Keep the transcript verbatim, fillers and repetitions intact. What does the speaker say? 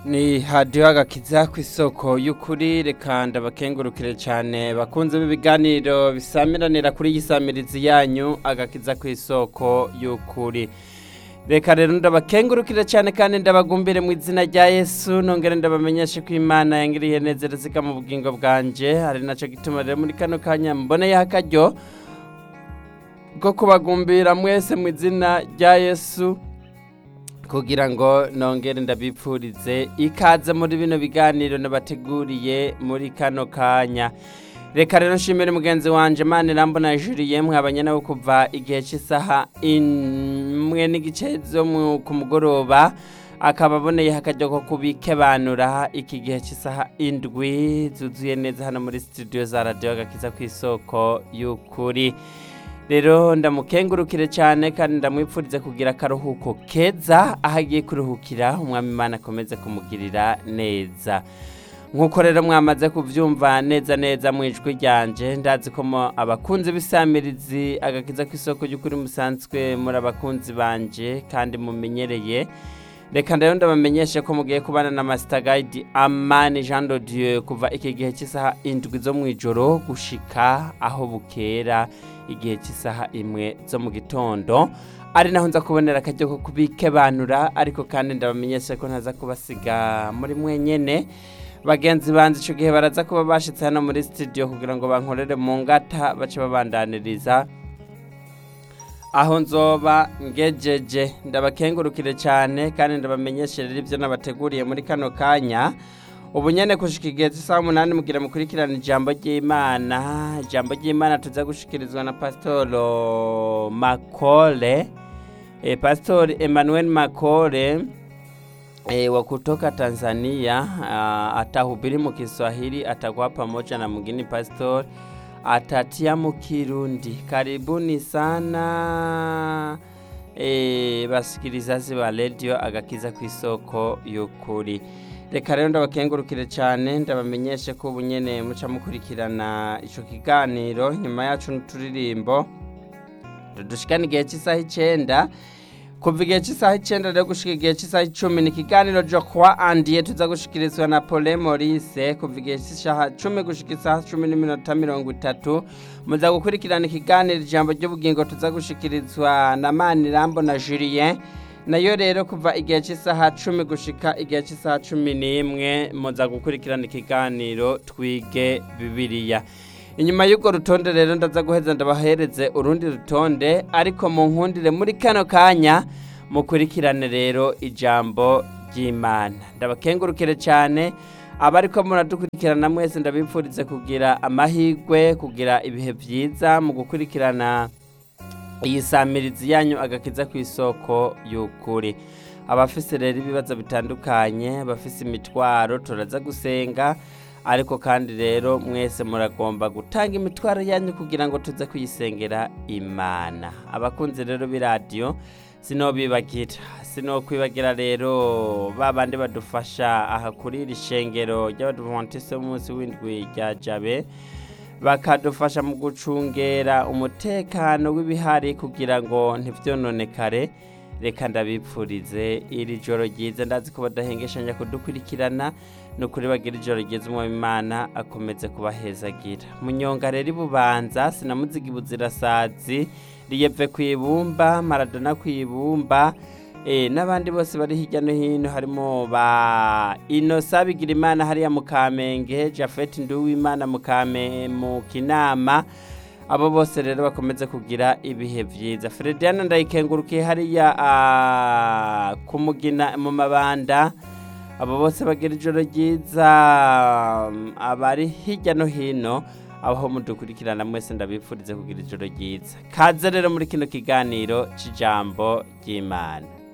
Ni hadiyo agakiza ku isoko y'ukuri reka ndabakengurukire cyane bakunze b'ibiganiro bisamiranira kuri iyi samirizi yanyu agakiza ku isoko y'ukuri. Reka rero ndabakengurukire cyane kandi ndabagumbire mu izina rya Yesu nongere ndabamenyeshe ko Imana yangiriye neza zika mu bugingo bwanje ari naco gituma rero muri kano kanya mboneye akaryo ko kubagumbira mwese mu izina rya Yesu kugira ngo nongere ndabipfurize ikaze muri bino biganiro nabateguriye muri kano kanya. Reka rero nshimire mugenzi wanje Mane Rambona Julie mwabanye nawe kuva igihe cy'isaha imwe n'igice zo ku mugoroba akaba aboneye hakajya ko kubikebanura iki gihe cy'isaha indwi zuzuye neza hano muri studio za radio agakiza ku isoko y'ukuri. Rero ndamukengurukire cyane kandi ndamwipfurize kugira akaruhuko keza aho agiye kuruhukira umwami Imana akomeze kumugirira neza. Nkuko rero mwamaze kuvyumva neza neza mu ijwi ryanje ndazi ko abakunzi b'isamirizi agakiza ku isoko y'ukuri musanzwe muri abakunzi banje kandi mumenyereye. Reka rero ndabamenyeshe ko mugiye kubana na Master Guide Amani Jean de Dieu kuva iki gihe cy'isaha indwi zo mu ijoro gushika aho bukera igihe cy'isaha imwe zo mu gitondo ari naho nza kubonera akajyo ko kubikebanura ariko kandi ndabamenyeshe ko ntaza kubasiga muri mwenyene bagenzi banze ico gihe baraza kuba bashitse hano muri studio kugira ngo bankorere mu ngata bace babandaniriza aho nzoba ngejeje. Ndabakengurukire cyane kandi ndabamenyesherera ibyo nabateguriye muri kano kanya ubu nyene kushika igihe cy'isaha umunani mugira mukurikirana ijambo ry'Imana. Ijambo ry'Imana tuza gushikirizwa na Pastor Makole e Pastor Emmanuel Makole e wa kutoka Tanzania. Uh, atahubiri mu Kiswahili atakuwa pamoja na mwingine pastor atatia mu Kirundi. Karibuni sana e basikilizaji wa radio agakiza ku isoko y'ukuri. Reka rero ndabakengurukire cyane ndabamenyeshe ko ubunyene muca mukurikirana ico kiganiro nyuma yacu n'uturirimbo dushikana igihe cy'isaha icenda kuva igihe cy'isaha icenda rero gushika igihe cy'isaha icumi ni ikiganiro jo kwa andiye tuza gushikirizwa na Paul Maurice kuva igihe cy'isaha cumi gushika isaha cumi n'iminota mirongo itatu muza gukurikirana ikiganiro ijambo ry'ubugingo tuza gushikirizwa na Mane Rambona Julie nayo rero kuva igihe cy'isaha cumi gushika igihe cy'isaha cumi n'imwe muza gukurikirana ikiganiro twige Bibiliya. Inyuma y'uko rutonde rero ndaza guheza ndabahereze urundi rutonde ariko mu nkundire muri kano kanya mukurikirane rero ijambo ry'Imana. Ndabakengurukire cyane abariko muradukurikirana mwese ndabipfurize kugira amahirwe kugira ibihe byiza mu gukurikirana iyi samirizi yanyu agakiza ku isoko y'ukuri. Abafise rero ibibazo bitandukanye bafise imitwaro turaza gusenga ariko kandi rero mwese muragomba gutanga imitwaro yanyu kugira ngo tuze kuyisengera Imana. Abakunzi rero bi radio sinobibagira sinokwibagira rero babandi badufasha aha kuri iri shengero ry'Abadventiste umunsi w'indwi rya Jabe bakadufasha mu gucungera umutekano w'ibihari kugira ngo ntivyononekare. Reka ndabipfurize iri joro ryiza ndazi ko badahengeshanya kudukurikirana no kuri bagira ijoro ryiza umwami Imana akomeze kubahezagira. Munyonga rero ibubanza sinamuzigi buzirasazi riyeve kwibumba Maradona kwibumba eh nabandi bose bari hirya no hino harimo ba Inosa bigira Imana hariya mu Kamenge Jafet Nduwimana mu Kame mu Kinama abo bose rero bakomeze kugira ibihe byiza. Frediana ndayikengurukiye hariya kumugina mu Mabanda abo bose bagira ijoro ryiza. Abari hirya no hino aho mudukurikirana mwese ndabipfurize kugira ijoro ryiza. Kaze rero muri kino kiganiro c'ijambo ry'Imana.